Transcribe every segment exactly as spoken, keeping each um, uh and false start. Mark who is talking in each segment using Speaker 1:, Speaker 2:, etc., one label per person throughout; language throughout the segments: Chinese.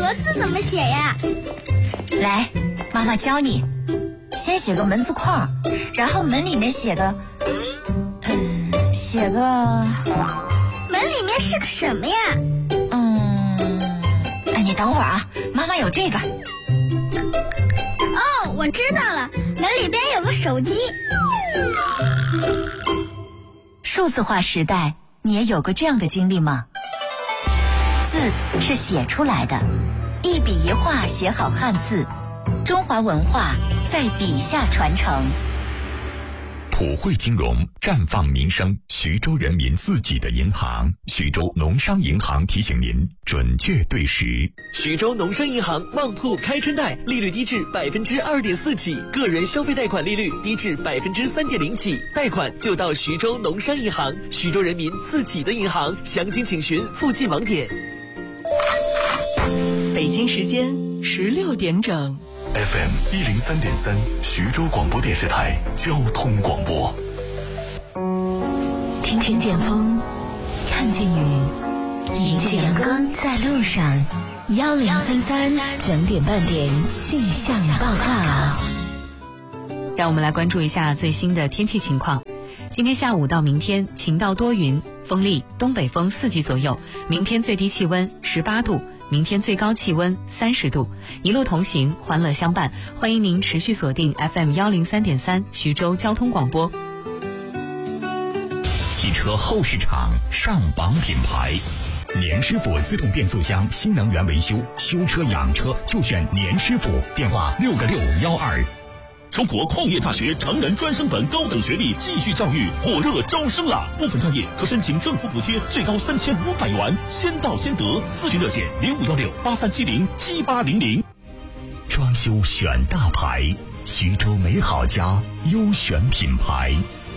Speaker 1: 国字怎么写呀？
Speaker 2: 来，妈妈教你。先写个门字框，然后门里面写个，嗯，写个。
Speaker 1: 门里面是个什么呀？
Speaker 2: 嗯，哎，你等会儿啊，妈妈有这个。
Speaker 1: 哦，我知道了，门里边有个手机。
Speaker 2: 数字化时代，你也有过这样的经历吗？字是写出来的，一笔一画写好汉字，中华文化在笔下传承。
Speaker 3: 普惠金融，绽放民生，徐州人民自己的银行。徐州农商银行提醒您，准确对时。
Speaker 4: 徐州农商银行旺铺开春贷，利率低至百分之二点四起，个人消费贷款利率低至百分之三点零起，贷款就到徐州农商银行，徐州人民自己的银行。详情请询附近网点。
Speaker 5: 北京时间十六点整。
Speaker 6: F M 一零三点三，徐州广播电视台交通广播。
Speaker 2: 听听见风，看见雨，迎着阳光在路上。幺零三三整点半点气象报告。
Speaker 5: 让我们来关注一下最新的天气情况。今天下午到明天晴到多云，风力东北风四级左右，明天最低气温十八度。明天最高气温三十度，一路同行，欢乐相伴。欢迎您持续锁定 F M 幺零三点三徐州交通广播。
Speaker 3: 汽车后市场上榜品牌，年师傅自动变速箱新能源维修，修车养车就选年师傅。电话六个六幺二。
Speaker 7: 中国矿业大学成人专升本高等学历继续教育火热招生了，部分专业可申请政府补贴，最高三千五百元，先到先得。咨询热线零五幺六八三七零七八零零。
Speaker 3: 装修选大牌，徐州美好家优选品牌。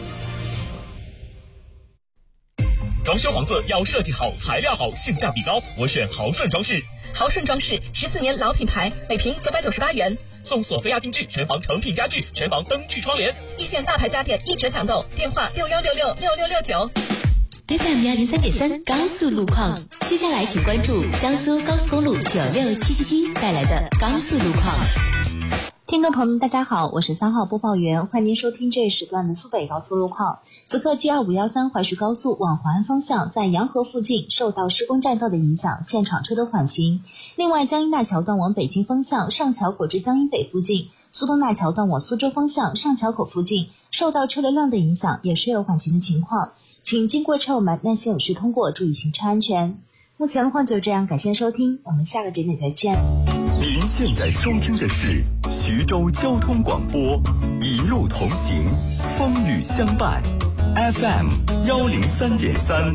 Speaker 7: 装修房子要设计好，材料好，性价比高，我选豪顺装饰。
Speaker 8: 豪顺装饰十四年老品牌，每平九百九十八元。
Speaker 7: 送索菲亚定制全房成品家具，全房灯具窗帘，
Speaker 8: 一线大牌家电一折抢购，电话六幺六六六六六九。
Speaker 9: F M 幺零三点三高速路况，接下来请关注江苏高速公路九六七七七带来的高速路况。
Speaker 10: 听众朋友们，大家好，我是三号播报员，欢迎您收听这一时段的苏北高速路况。此刻 G 二五一三淮徐高速往淮安方向，在洋河附近受到施工栈道的影响，现场车流缓行。另外，江阴大桥段往北京方向，上桥口至江阴北附近，苏东大桥段往苏州方向，上桥口附近受到车流量的影响，也是有缓行的情况，请经过车友们耐心有序通过，注意行车安全。目前路况就这样，感谢收听，我们下个节点再见。
Speaker 6: 您现在收听的是徐州交通广播，一路同行，风雨相伴。F M 幺零三点三。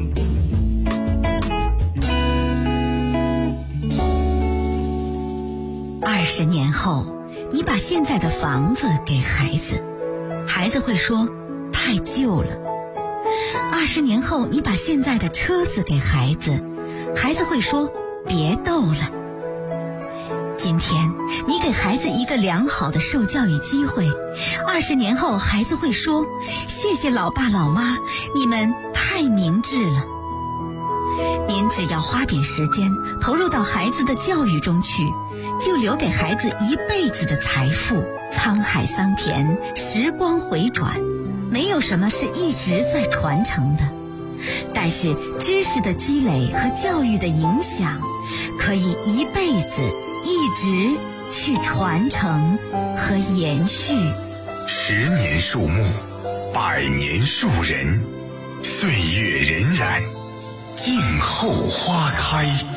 Speaker 11: 二十年后，你把现在的房子给孩子，孩子会说太旧了。二十年后，你把现在的车子给孩子，孩子会说别逗了。今天你给孩子一个良好的受教育机会，二十年后孩子会说谢谢老爸老妈，你们太明智了。您只要花点时间投入到孩子的教育中去，就留给孩子一辈子的财富。沧海桑田，时光回转，没有什么是一直在传承的，但是知识的积累和教育的影响可以一辈子一直去传承和延续。
Speaker 3: 十年树木，百年树人，岁月荏苒，静候花开。